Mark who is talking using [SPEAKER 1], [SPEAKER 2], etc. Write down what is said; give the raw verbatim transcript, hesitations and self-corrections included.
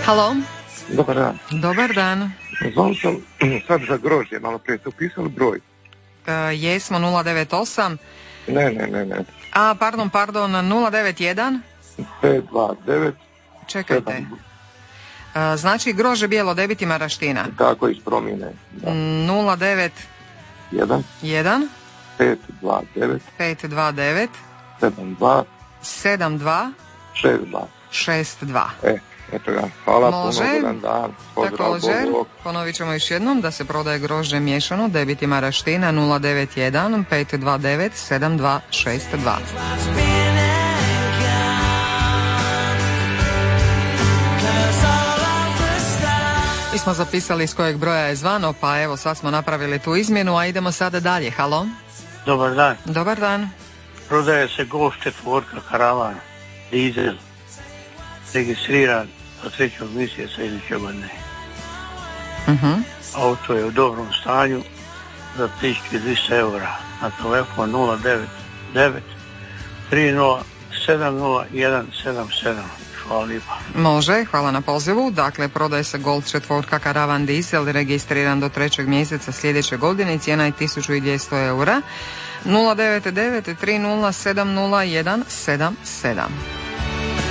[SPEAKER 1] Halo?
[SPEAKER 2] Dobar dan.
[SPEAKER 1] Dobar dan.
[SPEAKER 2] Zvam sam sad za grožđe, malo prije ste upisali broj.
[SPEAKER 1] E, jesmo, nula devet osam.
[SPEAKER 2] Ne, ne, ne, ne.
[SPEAKER 1] A, pardon, pardon, nula devet jedan.
[SPEAKER 2] pet dva devet.
[SPEAKER 1] Čekajte. E, znači grože bijelo, debit i maraština.
[SPEAKER 2] Tako iz promjene. Da.
[SPEAKER 1] nula devet jedan.
[SPEAKER 2] pet dva devet.
[SPEAKER 1] pet dva devet.
[SPEAKER 2] sedam dva.
[SPEAKER 1] sedam dva.
[SPEAKER 2] šest dva.
[SPEAKER 1] šest dva.
[SPEAKER 2] E, eto ga. Hvala.
[SPEAKER 1] Može.
[SPEAKER 2] Puno, godan dan. Pozdrav,
[SPEAKER 1] Također,
[SPEAKER 2] Bog, Bog.
[SPEAKER 1] ponovit ćemo još jednom da se prodaje grožđe miješano, debit i maraština nula devet jedan pet dva devet sedam dva šest dva. Mi smo zapisali iz kojeg broja je zvano, pa evo sad smo napravili tu izmjenu, a idemo sada dalje. Halo?
[SPEAKER 3] Dobar dan.
[SPEAKER 1] Dobar dan.
[SPEAKER 3] Prodaje se Golf četvorka karavan, dizel, registriran do trećeg mjeseca iduće godine.
[SPEAKER 1] Uh-huh.
[SPEAKER 3] Auto je u dobrom stanju za tisuću dvjesto eura na telefon nula devet devet tri nula sedam nula jedan sedam sedam. Hvala lijepa.
[SPEAKER 1] Može, hvala na pozivu. Dakle, prodaje se Golf četvorka karavan dizel registriran do trećeg mjeseca sljedeće godine i cijena je tisuću dvjesto eura. nula devet devet tri nula sedam nula jedan sedam sedam.